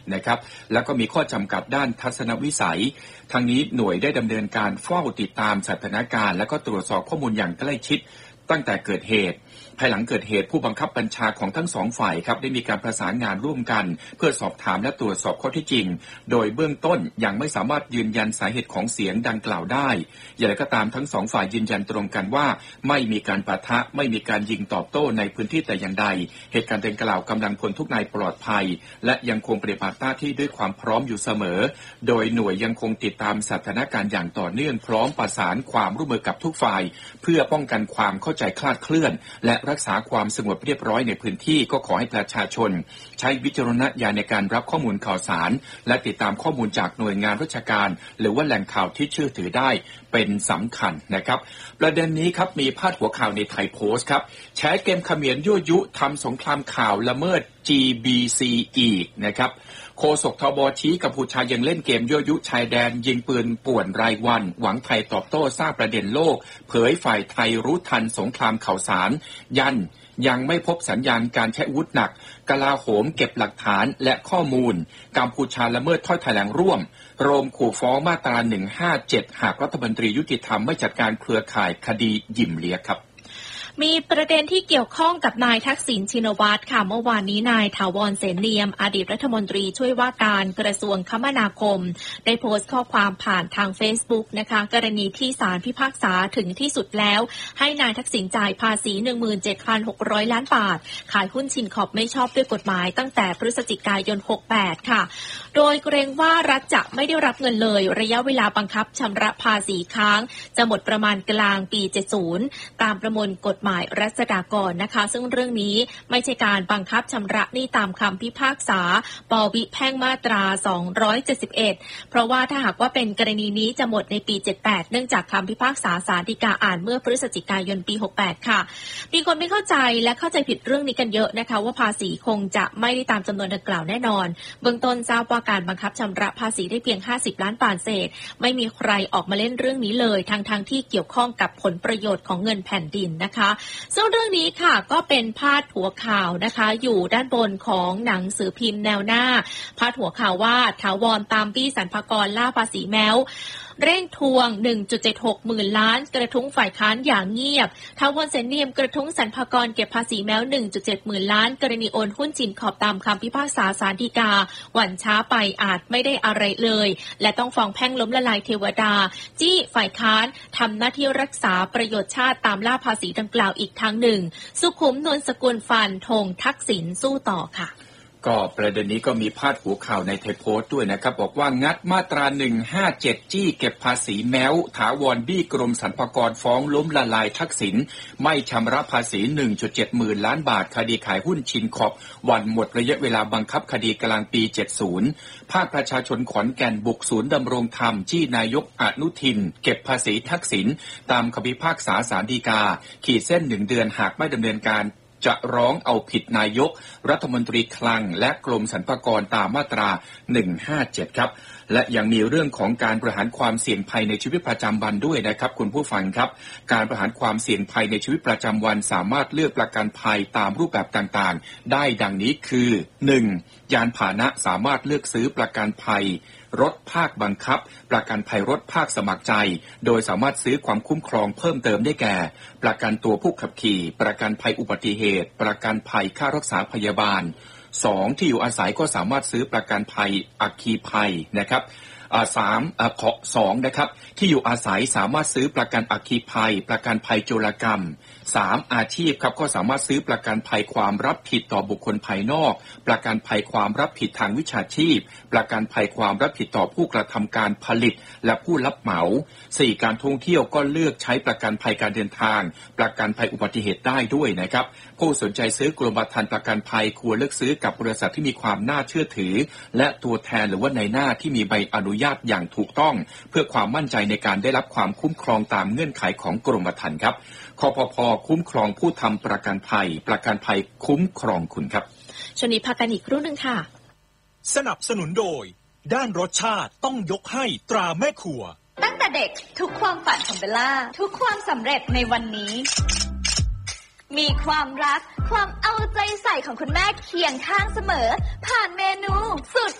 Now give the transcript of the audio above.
นะครับแล้วก็มีข้อจำกัดด้านทัศนวิสัยทางนี้หน่วยได้ดำเนินการเฝ้าติดตามสถานการณ์และก็ตรวจสอบข้อมูลอย่างใกล้ชิดตั้งแต่เกิดเหตุภายหลังเกิดเหตุผู้บังคับบัญชาของทั้งสองฝ่ายครับได้มีการประสานงานร่วมกันเพื่อสอบถามและตรวจสอบข้อเท็จจริงโดยเบื้องต้นยังไม่สามารถยืนยันสาเหตุของเสียงดังกล่าวได้อย่างไรก็ตามทั้งสองฝ่ายยืนยันตรงกันว่าไม่มีการปะทะไม่มีการยิงตอบโต้ในพื้นที่แต่อย่างใดเหตุการณ์ดังกล่าวกำลังพลทุกนายปลอดภัยและยังคงปฏิบัติหน้าที่ด้วยความพร้อมอยู่เสมอโดยหน่วยยังคงติดตามสถานการณ์อย่างต่อเนื่องพร้อมประสานความร่วมมือกับทุกฝ่ายเพื่อป้องกันความเข้าใจคลาดเคลื่อนและรักษาความสงบเรียบร้อยในพื้นที่ก็ขอให้ประชาชนใช้วิจารณญาณในการรับข้อมูลข่าวสารและติดตามข้อมูลจากหน่วยงานราชการหรือว่าแหล่งข่าวที่เชื่อถือได้เป็นสำคัญนะครับประเด็นนี้ครับมีพาดหัวข่าวในไทยโพสต์ครับแฉเกมเขมรยั่วยุทำสงครามข่าวละเมิด GBC อีกนะครับโฆษกทบชี้กัมพูชายังเล่นเกมยั่วยุชายแดนยิงปืนป่วนรายวันหวังไทยตอบโต้สร้างประเด็นโลกเผยฝ่ายไทยรู้ทันสงครามข่าวสารยังไม่พบสัญญาณการใช้อาวุธหนักกลาโหมเก็บหลักฐานและข้อมูลกัมพูชาละเมิดถ้อยแถลงร่วมโรมขู่ฟ้องมาตรา157หากรัฐมนตรียุติธรรมไม่จัดการเครือข่ายคดีหยิ่มเลี้ยครับมีประเด็นที่เกี่ยวข้องกับนายทักษิณชินวัตรค่ะเมื่อวานนี้นายถาวรเสนเนียมอดีตรัฐมนตรีช่วยว่าการกระทรวงคมนาคมได้โพสต์ข้อความผ่านทาง Facebook นะคะกรณีที่ศาลพิพากษาถึงที่สุดแล้วให้นายทักษิณจ่ายภาษี 17,600 ล้านบาทขายหุ้นชินคอร์ปไม่ชอบด้วยกฎหมายตั้งแต่พฤศจิกายน 68 ค่ะโดยเกรงว่ารัฐจะไม่ได้รับเงินเลยระยะเวลาบังคับชำระภาษีค้างจะหมดประมาณกลางปี 70 ตามประมวลกฎหมายรัษฎากรนะคะซึ่งเรื่องนี้ไม่ใช่การบังคับชำระหนี้ตามคำพิพากษาปวิแพ่งมาตรา 271 เพราะว่าถ้าหากว่าเป็นกรณีนี้จะหมดในปี 78 เนื่องจากคำพิพากษาศาลฎีกาอ่านเมื่อพฤศจิกายนปี 68 ค่ะมีคนไม่เข้าใจและเข้าใจผิดเรื่องนี้กันเยอะนะคะว่าภาษีคงจะไม่ได้ตามจำนวนดังกล่าวแน่นอนเบื้องต้นทราบว่าการบังคับชำระภาษีได้เพียง 50 ล้านบาทเศษไม่มีใครออกมาเล่นเรื่องนี้เลยทั้งที่เกี่ยวข้องกับผลประโยชน์ของเงินแผ่นดินนะคะซึ่งเรื่องนี้ค่ะก็เป็นพาดหัวข่าวนะคะอยู่ด้านบนของหนังสือพิมพ์แนวหน้าพาดหัวข่าวว่าถาวรตามบี้สรรพากรล่าภาษีแมวเร่งทวง 1.76 หมื่นล้านกระทุ้งฝ่ายค้านอย่างเงียบถาวรเสนเนียมกระทุ้งสรรพากรเก็บภาษีแมว 1.7 หมื่นล้านกรณีโอนหุ้นจินขอบตามคำพิพากษาศาลฎีกาหวั่นช้าไปอาจไม่ได้อะไรเลยและต้องฟ้องแพ่งล้มละลายเทวดาจี้ฝ่ายค้านทำหน้าที่รักษาประโยชน์ชาติตามล่าภาษีดังกล่าวอีกทางหนึ่งสุขุมนวลสกุลฟันธงทักษิณสู้ต่อค่ะก็ประเด็นนี้ก็มีพาดหัวข่าวในไทยโพสต์ด้วยนะครับบอกว่างัดมาตรา157จี้เก็บภาษีแมวถาวรบี้กรมสรรพากรฟ้องล้มละลายทักษิณไม่ชำระภาษี 1.7 หมื่นล้านบาทคดีขายหุ้นชินคอร์ปวันหมดระยะเวลาบังคับคดีกลางปี 70 ภาคประชาชนขอนแก่นบุกศูนย์ดำรงธรรมจี้นายกอนุทินเก็บภาษีทักษิณตามคำพิพากษาศาลฎีกาขีดเส้น1 เดือนหากไม่ดำเนินการจะร้องเอาผิดนายกรัฐมนตรีคลังและกรมสรรพากรตามมาตรา157ครับและยังมีเรื่องของการบริหารความเสี่ยงภัยในชีวิตประจำวันด้วยนะครับคุณผู้ฟังครับการบริหารความเสี่ยงภัยในชีวิตประจำวันสามารถเลือกประกันภัยตามรูปแบบต่างๆได้ดังนี้คือ 1. ยานพาหนะสามารถเลือกซื้อประกันภัยรถภาคบังคับประกันภัยรถภาคสมัครใจโดยสามารถซื้อความคุ้มครองเพิ่มเติมได้แก่ประกันตัวผู้ขับขี่ประกันภัยอุบัติเหตุประกันภัยค่ารักษาพยาบาล 2. ที่อยู่อาศัยก็สามารถซื้อประกันภัยอัคคีภัยนะครับ2นะครับที่อยู่อาศัยสามารถซื้อประกันอัคคีภัยประกันภัยโจรกรรม 3. อาชีพครับก็สามารถซื้อประกันภัยความรับผิดต่อบุคคลภายนอกประกันภัยความรับผิดทางวิชาชีพประกันภัยความรับผิดต่อผู้กระทำการผลิตและผู้รับเหมา 4. การท่องเที่ยวก็เลือกใช้ประกันภัยการเดินทางประกันภัยอุบัติเหตุได้ด้วยนะครับผู้สนใจซื้อกรมธรรม์ประกันภัยควรเลือกซื้อกับบริษัทที่มีความน่าเชื่อถือและตัวแทนหรือว่าในหน้าที่มีใบอนุญาตอย่างถูกต้องเพื่อความมั่นใจในการได้รับความคุ้มครองตามเงื่อนไขของกรมธรรม์ครับคปภ.คุ้มครองผู้ทำประกันภัยประกันภัยคุ้มครองคุณครับช่วงนี้พักกันอีกครู่นึงค่ะสนับสนุนโดยด้านรสชาติต้องยกให้ตราแม่ครัวตั้งแต่เด็กทุกความฝันของเบลล่าทุกความสำเร็จในวันนี้มีความรักความเอาใจใส่ของคุณแม่เคียงข้างเสมอผ่านเมนูสุด